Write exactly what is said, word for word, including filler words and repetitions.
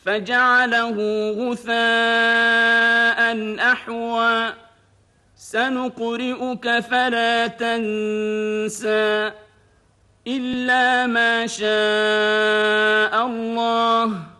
فجعله غثاء أحوى سنقرئك فلا تنسى إلا ما شاء الله